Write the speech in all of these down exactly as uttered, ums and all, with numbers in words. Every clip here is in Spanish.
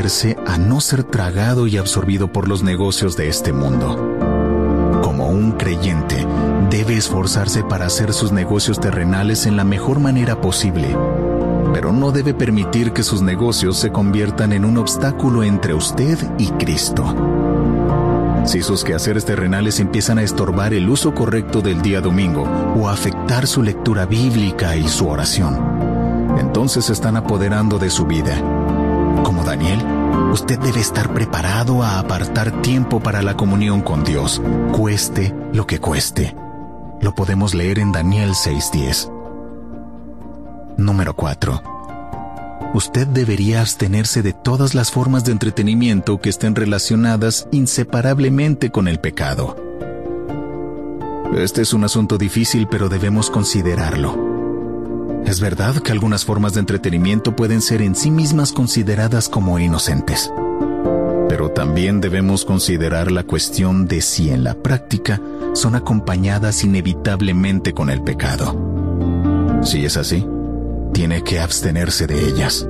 comprometerse a no ser tragado y absorbido por los negocios de este mundo. Como un creyente, debe esforzarse para hacer sus negocios terrenales en la mejor manera posible, pero no debe permitir que sus negocios se conviertan en un obstáculo entre usted y Cristo. Si sus quehaceres terrenales empiezan a estorbar el uso correcto del día domingo o a afectar su lectura bíblica y su oración, entonces se están apoderando de su vida. Como Daniel, usted debe estar preparado a apartar tiempo para la comunión con Dios, cueste lo que cueste. Lo podemos leer en Daniel seis diez. Número cuatro. Usted debería abstenerse de todas las formas de entretenimiento que estén relacionadas inseparablemente con el pecado. Este es un asunto difícil, pero debemos considerarlo. Es verdad que algunas formas de entretenimiento pueden ser en sí mismas consideradas como inocentes, pero también debemos considerar la cuestión de si en la práctica son acompañadas inevitablemente con el pecado. Si es así, tiene que abstenerse de ellas.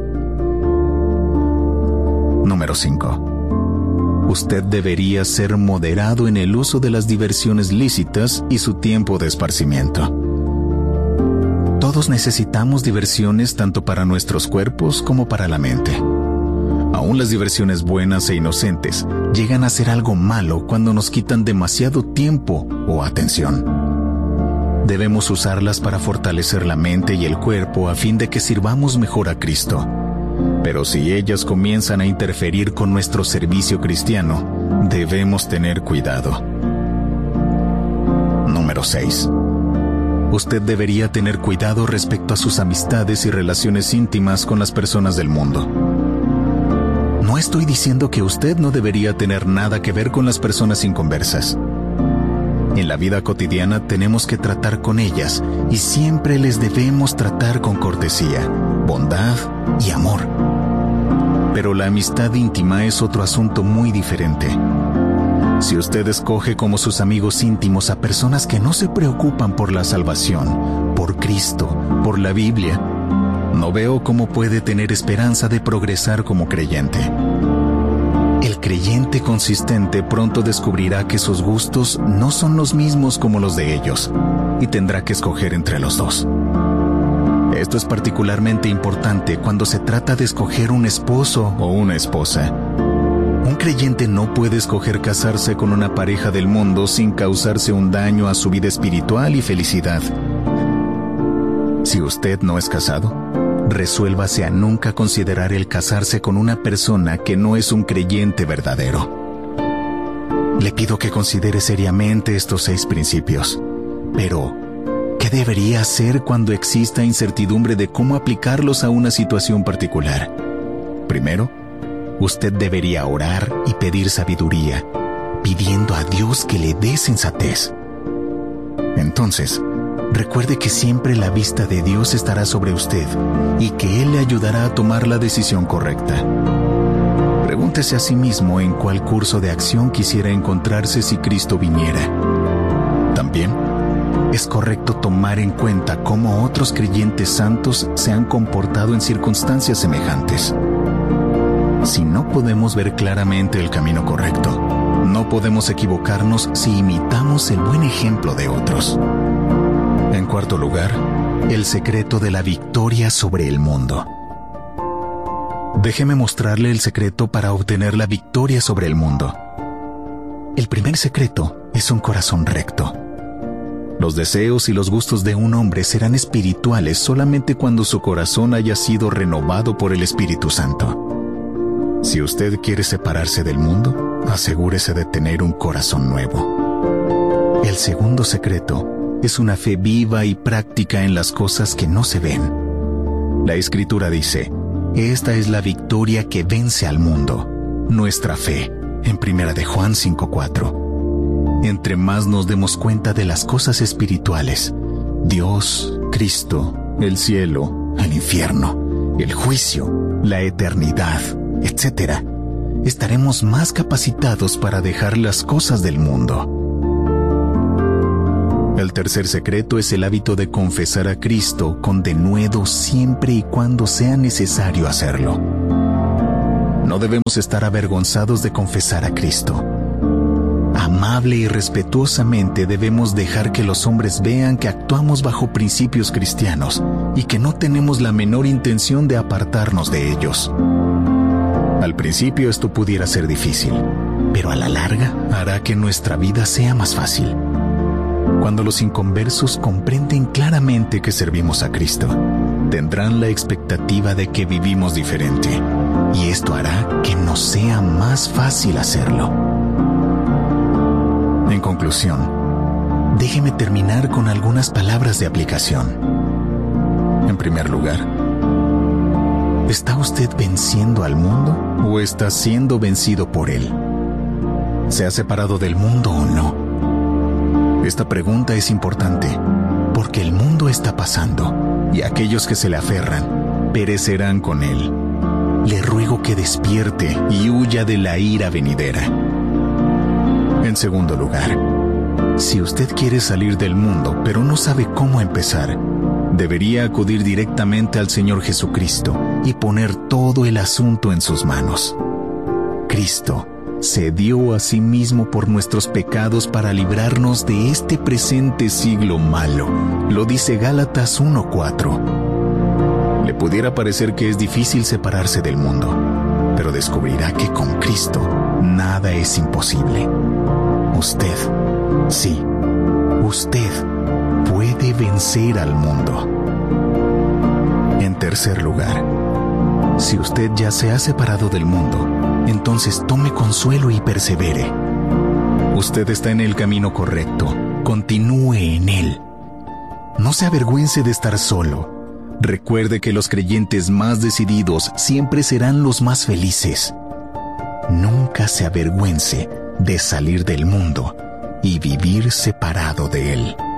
Número cinco. Usted debería ser moderado en el uso de las diversiones lícitas y su tiempo de esparcimiento. Todos necesitamos diversiones tanto para nuestros cuerpos como para la mente. Aún las diversiones buenas e inocentes llegan a ser algo malo cuando nos quitan demasiado tiempo o atención. Debemos usarlas para fortalecer la mente y el cuerpo a fin de que sirvamos mejor a Cristo. Pero si ellas comienzan a interferir con nuestro servicio cristiano, debemos tener cuidado. Número seis. Usted debería tener cuidado respecto a sus amistades y relaciones íntimas con las personas del mundo. No estoy diciendo que usted no debería tener nada que ver con las personas inconversas. En la vida cotidiana tenemos que tratar con ellas y siempre les debemos tratar con cortesía, bondad y amor. Pero la amistad íntima es otro asunto muy diferente. Si usted escoge como sus amigos íntimos a personas que no se preocupan por la salvación, por Cristo, por la Biblia, no veo cómo puede tener esperanza de progresar como creyente. El creyente consistente pronto descubrirá que sus gustos no son los mismos como los de ellos, y tendrá que escoger entre los dos. Esto es particularmente importante cuando se trata de escoger un esposo o una esposa. Un creyente no puede escoger casarse con una pareja del mundo sin causarse un daño a su vida espiritual y felicidad. Si usted no es casado, resuélvase a nunca considerar el casarse con una persona que no es un creyente verdadero. Le pido que considere seriamente estos seis principios. Pero, ¿qué debería hacer cuando exista incertidumbre de cómo aplicarlos a una situación particular? Primero, usted debería orar y pedir sabiduría, pidiendo a Dios que le dé sensatez. Entonces, recuerde que siempre la vista de Dios estará sobre usted y que Él le ayudará a tomar la decisión correcta. Pregúntese a sí mismo en cuál curso de acción quisiera encontrarse si Cristo viniera. También, es correcto tomar en cuenta cómo otros creyentes santos se han comportado en circunstancias semejantes. Si no podemos ver claramente el camino correcto, no podemos equivocarnos si imitamos el buen ejemplo de otros. En cuarto lugar, el secreto de la victoria sobre el mundo. Déjeme mostrarle el secreto para obtener la victoria sobre el mundo. El primer secreto es un corazón recto. Los deseos y los gustos de un hombre serán espirituales solamente cuando su corazón haya sido renovado por el Espíritu Santo. Si usted quiere separarse del mundo, asegúrese de tener un corazón nuevo. El segundo secreto es una fe viva y práctica en las cosas que no se ven. La Escritura dice, esta es la victoria que vence al mundo, nuestra fe, en primera de Juan cinco cuatro. Entre más nos demos cuenta de las cosas espirituales, Dios, Cristo, el cielo, el infierno, el juicio, la eternidad, etcétera, estaremos más capacitados para dejar las cosas del mundo. El tercer secreto es el hábito de confesar a Cristo con denuedo siempre y cuando sea necesario hacerlo. No debemos estar avergonzados de confesar a Cristo. Amable y respetuosamente debemos dejar que los hombres vean que actuamos bajo principios cristianos y que no tenemos la menor intención de apartarnos de ellos. Al principio esto pudiera ser difícil, pero a la larga hará que nuestra vida sea más fácil. Cuando los inconversos comprenden claramente que servimos a Cristo, tendrán la expectativa de que vivimos diferente, y esto hará que nos sea más fácil hacerlo. En conclusión, déjeme terminar con algunas palabras de aplicación. En primer lugar, ¿está usted venciendo al mundo o está siendo vencido por él? ¿Se ha separado del mundo o no? Esta pregunta es importante porque el mundo está pasando y aquellos que se le aferran perecerán con él. Le ruego que despierte y huya de la ira venidera. En segundo lugar, si usted quiere salir del mundo pero no sabe cómo empezar, debería acudir directamente al Señor Jesucristo y poner todo el asunto en sus manos. Cristo se dio a sí mismo por nuestros pecados para librarnos de este presente siglo malo. Lo dice Gálatas uno cuatro. Le pudiera parecer que es difícil separarse del mundo, pero descubrirá que con Cristo nada es imposible. Usted, sí, usted puede vencer al mundo. En tercer lugar, si usted ya se ha separado del mundo, entonces tome consuelo y persevere. Usted está en el camino correcto. Continúe en él. No se avergüence de estar solo. Recuerde que los creyentes más decididos siempre serán los más felices. Nunca se avergüence de salir del mundo y vivir separado de él.